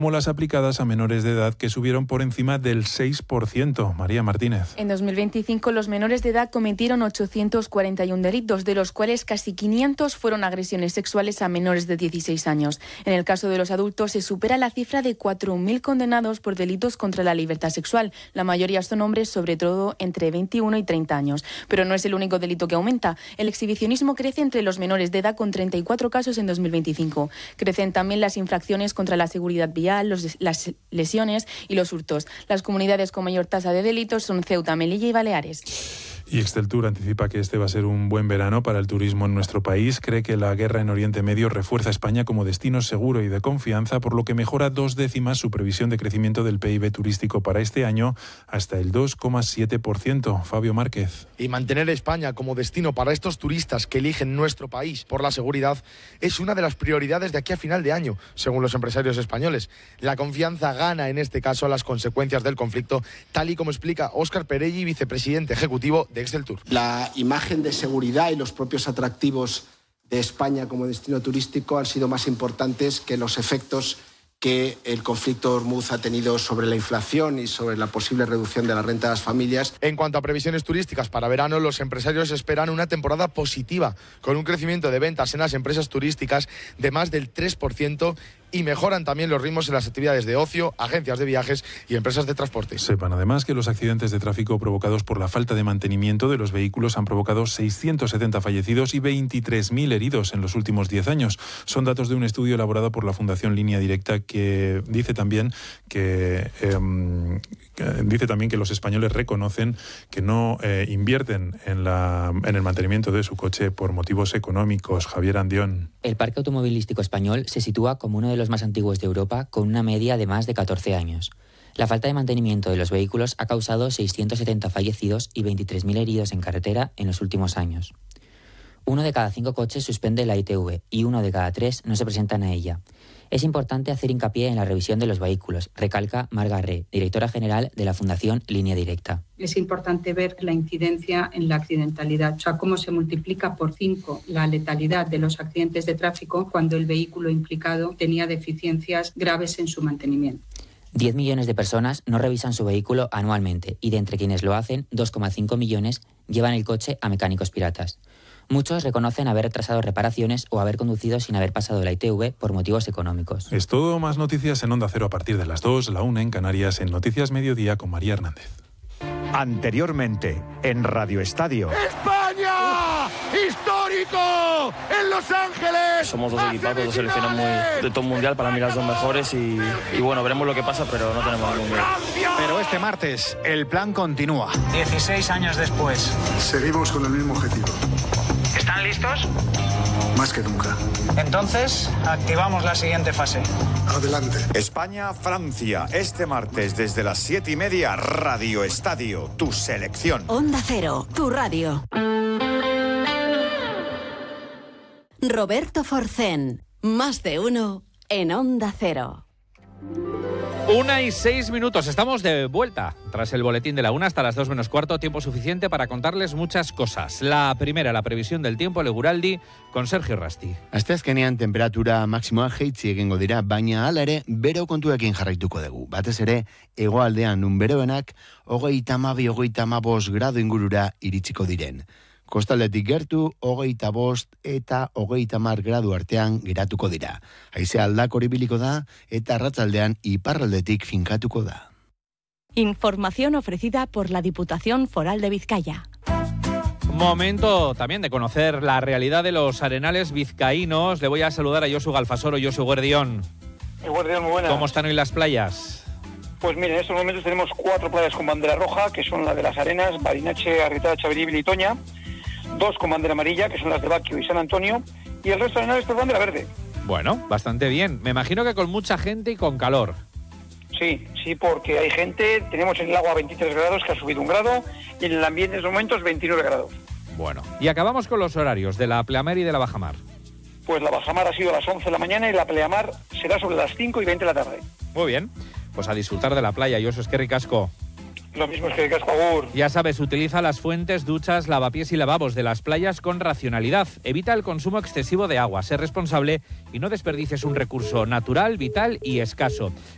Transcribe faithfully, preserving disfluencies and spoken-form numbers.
como las aplicadas a menores de edad, que subieron por encima del seis por ciento. María Martínez. En dos mil veinticinco los menores de edad cometieron ochocientos cuarenta y uno delitos, de los cuales casi quinientos fueron agresiones sexuales a menores de dieciséis años. En el caso de los adultos se supera la cifra de cuatro mil condenados por delitos contra la libertad sexual. La mayoría son hombres, sobre todo entre veintiuno y treinta años. Pero no es el único delito que aumenta. El exhibicionismo crece entre los menores de edad, con treinta y cuatro casos en dos mil veinticinco. Crecen también las infracciones contra la seguridad vial, Los, las lesiones y los hurtos. Las comunidades con mayor tasa de delitos son Ceuta, Melilla y Baleares. Y Exceltur anticipa que este va a ser un buen verano para el turismo en nuestro país. Cree que la guerra en Oriente Medio refuerza a España como destino seguro y de confianza, por lo que mejora dos décimas su previsión de crecimiento del P I B turístico para este año hasta el dos coma siete por ciento. Fabio Márquez. Y mantener España como destino para estos turistas que eligen nuestro país por la seguridad es una de las prioridades de aquí a final de año, según los empresarios españoles. La confianza gana en este caso a las consecuencias del conflicto, tal y como explica Óscar Perelli, vicepresidente ejecutivo de Exceltur. La imagen de seguridad y los propios atractivos de España como destino turístico han sido más importantes que los efectos que el conflicto Hormuz ha tenido sobre la inflación y sobre la posible reducción de la renta de las familias. En cuanto a previsiones turísticas para verano, los empresarios esperan una temporada positiva, con un crecimiento de ventas en las empresas turísticas de más del tres por ciento, y mejoran también los ritmos en las actividades de ocio, agencias de viajes y empresas de transporte. Sepan además que los accidentes de tráfico provocados por la falta de mantenimiento de los vehículos han provocado seiscientos setenta fallecidos y veintitrés mil heridos en los últimos diez años. Son datos de un estudio elaborado por la Fundación Línea Directa, que dice también que, eh, que dice también que los españoles reconocen que no eh, invierten en, la, en el mantenimiento de su coche por motivos económicos. Javier Andión. El parque automovilístico español se sitúa como uno de los más antiguos de Europa, con una media de más de catorce años. La falta de mantenimiento de los vehículos ha causado seiscientos setenta fallecidos y veintitrés mil heridos en carretera en los últimos años. Uno de cada cinco coches suspende la I T V y uno de cada tres no se presentan a ella. Es importante hacer hincapié en la revisión de los vehículos, recalca Mar Garré, directora general de la Fundación Línea Directa. Es importante ver la incidencia en la accidentalidad, o sea, cómo se multiplica por cinco la letalidad de los accidentes de tráfico cuando el vehículo implicado tenía deficiencias graves en su mantenimiento. diez millones de personas no revisan su vehículo anualmente y de entre quienes lo hacen, dos coma cinco millones llevan el coche a mecánicos piratas. Muchos reconocen haber retrasado reparaciones o haber conducido sin haber pasado la I T V por motivos económicos. Es todo. Más noticias en Onda Cero a partir de las dos, la una en Canarias, en Noticias Mediodía con María Hernández. Anteriormente, en Radio Estadio. ¡España! ¡Histórico! ¡En Los Ángeles! Somos dos equipazos, dos selecciones muy de top mundial, para mí las dos mejores y, y bueno, veremos lo que pasa, pero no tenemos ningún miedo. Pero este martes, el plan continúa. dieciséis años después. Seguimos con el mismo objetivo. ¿Están listos? Más que nunca. Entonces, activamos la siguiente fase. Adelante. España-Francia, este martes desde las siete y media, Radio Estadio, tu selección. Onda Cero, tu radio. Roberto Forcén, más de uno en Onda Cero. Una y seis minutos, estamos de vuelta tras el boletín de la una hasta las dos menos cuarto, tiempo suficiente para contarles muchas cosas. La primera, la previsión del tiempo, Leguraldi, con Sergio Rasti. Asteazkenean temperatura maximoa jaitsi egingo dira, baina hala ere bero kontuekin jarraituko dugu. Batez ere, hegoaldean nun beroenak hogeita hamabi, hogeita hamabost grado ingurura iritsiko diren. Kostaldetik gertu, hogeita bost eta hogeita hamar gradu artean geratuko dira. Haizea aldakor ibiliko da eta arratsaldean iparraldetik finkatuko da. Información ofrecida por la Diputación Foral de Vizcaya. Momento también de conocer la realidad de los arenales vizcaínos. Le voy a saludar a Josu Galfasoro. Josu Guardión. Guardión, muy buena. ¿Cómo están hoy las playas? Pues mire, en estos momentos tenemos cuatro playas con bandera roja, que son la de Las Arenas, Barinache, Arritada, Chaveribel y Toña. Dos con bandera amarilla, que son las de Baquio y San Antonio, y el resto de arenales con bandera verde. Bueno, bastante bien. Me imagino que con mucha gente y con calor. Sí, sí, porque hay gente. Tenemos en el agua veintitrés grados, que ha subido un grado, y en el ambiente en estos momentos veintinueve grados. Bueno, y acabamos con los horarios de la pleamar y de la bajamar. Pues la bajamar ha sido a las once de la mañana y la pleamar será sobre las cinco y veinte de la tarde. Muy bien, pues a disfrutar de la playa. Yo soy Esquerri Casco. Lo mismo es que Casco, agur. Ya sabes, utiliza las fuentes, duchas, lavapiés y lavabos de las playas con racionalidad. Evita el consumo excesivo de agua, sé responsable y no desperdicies un recurso natural, vital y escaso.